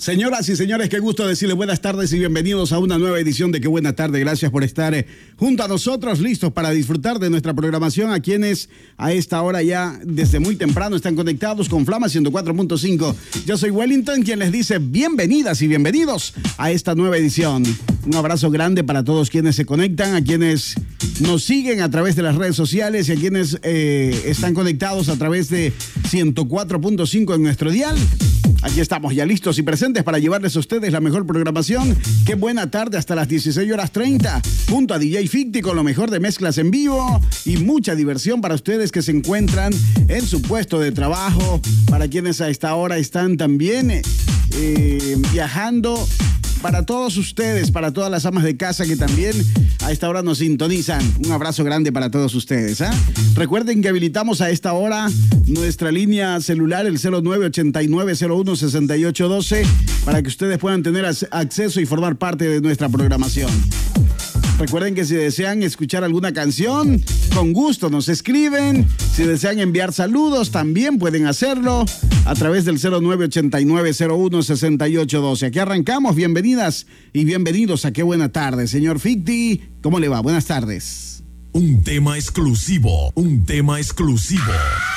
Señoras y señores, qué gusto decirles buenas tardes y bienvenidos a una nueva edición de Qué Buena Tarde. Gracias por estar junto a nosotros, listos para disfrutar de nuestra programación. A quienes a esta hora ya desde muy temprano están conectados con Flama 104.5. Yo soy Wellington, quien les dice bienvenidas y bienvenidos a esta nueva edición. Un abrazo grande para todos quienes se conectan, a quienes nos siguen a través de las redes sociales y a quienes están conectados a través de 104.5 en nuestro dial. Aquí estamos ya listos y presentes para llevarles a ustedes la mejor programación. Qué buena tarde hasta las 16:30, junto a DJ Ficti con lo mejor de mezclas en vivo y mucha diversión para ustedes que se encuentran en su puesto de trabajo, para quienes a esta hora están también viajando. Para todos ustedes, para todas las amas de casa que también a esta hora nos sintonizan. Un abrazo grande para todos ustedes. Recuerden que habilitamos a esta hora nuestra línea celular, el 0989-016812, para que ustedes puedan tener acceso y formar parte de nuestra programación. Recuerden que si desean escuchar alguna canción, con gusto nos escriben. Si desean enviar saludos, también pueden hacerlo a través del 0989-016812. Aquí arrancamos. Bienvenidas y bienvenidos a Qué Buena Tarde. Señor Ficti, ¿cómo le va? Buenas tardes. Un tema exclusivo.